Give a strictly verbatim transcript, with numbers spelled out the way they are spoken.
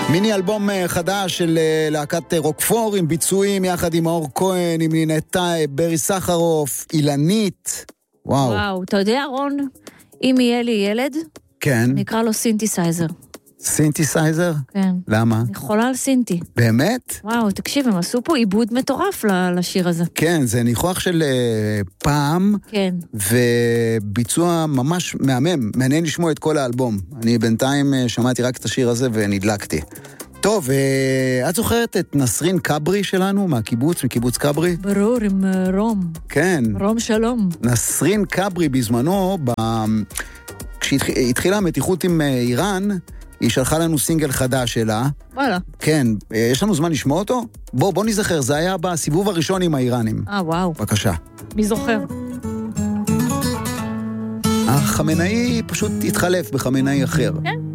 מיני אלבום חדש של להקת רוקפור עם ביצועים יחד עם מאור כהן, עם נינתה, ברי סחרוף, אילנית. וואו. וואו, אתה יודע רון, אם יהיה לי ילד, כן. נקרא לו סינתסייזר. סינתסייזר? כן. למה? אני חולה על סינתי. באמת? וואו, תקשיב, הם עשו פה עיבוד מטורף לשיר הזה. כן, זה ניחוח של פעם. כן. וביצוע ממש מהמם, מעניין לשמוע את כל האלבום. אני בינתיים שמעתי רק את השיר הזה ונדלקתי. טוב, את זוכרת את נסרין קברי שלנו מהקיבוץ, מקיבוץ קברי? ברור, עם רום. כן. רום שלום. נסרין קברי בזמנו, ב... כשהתחילה המתיחות עם איראן, היא שלחה לנו סינגל חדש שלה. וואלה. כן, יש לנו זמן לשמוע אותו? בוא, בוא נזכר, זה היה בסיבוב הראשון עם האיראנים. אה, וואו. בבקשה. מי זוכר? החמנאי פשוט התחלף בחמנאי אחר. כן.